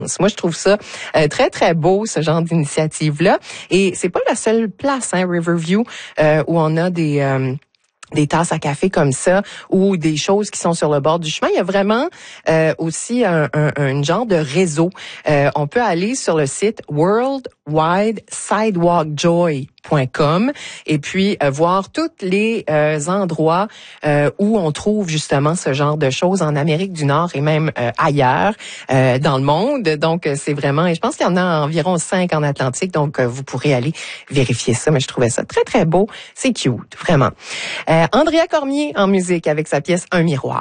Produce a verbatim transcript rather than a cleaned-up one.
Moi, je trouve ça euh, très, très beau, ce genre d'initiative-là. Et c'est pas la seule place, hein, Riverview, euh, où on a des... Euh, des tasses à café comme ça ou des choses qui sont sur le bord du chemin. Il y a vraiment euh, aussi un, un, un genre de réseau. Euh, on peut aller sur le site world wide sidewalk joy point com et puis euh, voir tous les euh, endroits euh, où on trouve justement ce genre de choses en Amérique du Nord et même euh, ailleurs euh, dans le monde. Donc, euh, c'est vraiment... Et je pense qu'il y en a environ cinq en Atlantique, donc euh, vous pourrez aller vérifier ça. Mais je trouvais ça très, très beau. C'est cute, vraiment. Euh, Andrea Cormier en musique avec sa pièce « Un miroir ».